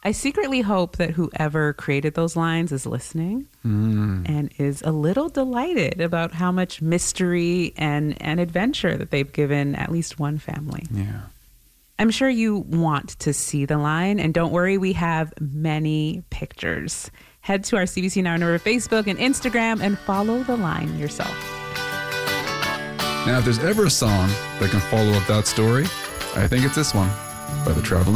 I secretly hope that whoever created those lines is listening and is a little delighted about how much mystery and adventure that they've given at least one family. Yeah. I'm sure you want to see the line, and don't worry, we have many pictures. Head to our CBC Now Number Facebook and Instagram and follow the line yourself. Now, if there's ever a song that can follow up that story, I think it's this one by the Traveling